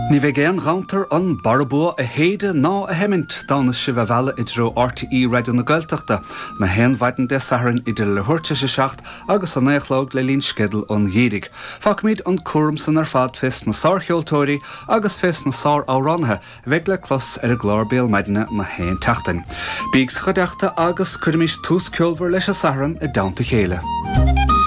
Ní bheith géan rantar an barbua a héide ná a hemint dána si bheith bhela I dro RTE radio na Gaeltachta na hen bhaidin de saharan idir le huirte se seacht agus an éachlóg le lín skedal an ghérig. Facmid an cuaram san ar fad fest na sárcheoltóirí agus fest na sár áránathe bheith le clos ar a glórbéal maidine na hen teachtain. Bígs chodeachta agus cuirmis tús ceolmhar leis a saharan I dánta chéile.